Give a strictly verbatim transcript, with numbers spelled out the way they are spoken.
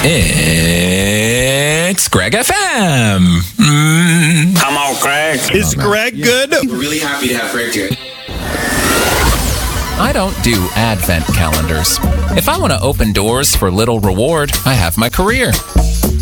It's Greg F M. Mm. Come on, Greg. Is Greg good? We're really happy to have Greg here. I don't do advent calendars. If I want to open doors for little reward, I have my career.